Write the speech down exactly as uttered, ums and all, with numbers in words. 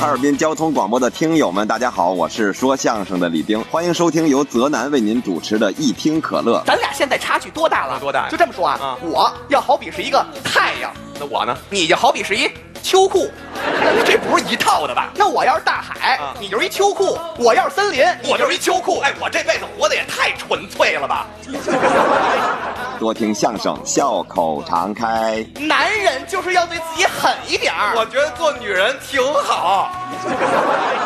哈尔滨交通广播的听友们，大家好，我是说相声的李丁，欢迎收听由泽南为您主持的《一听可乐》。 咱俩现在差距多大了？ 多大呀？ 就这么说啊， 啊我要好比是一个太阳， 那我呢？ 你就好比是一秋裤。 这不是一套的吧？ 那我要是大海， 啊你就是一秋裤；我要是森林， 我就是一秋裤。哎，我这辈子活得也太纯粹了吧！ 多听相声，笑口常开。 男人就是要对自己狠一点儿。 我觉得做女人挺好。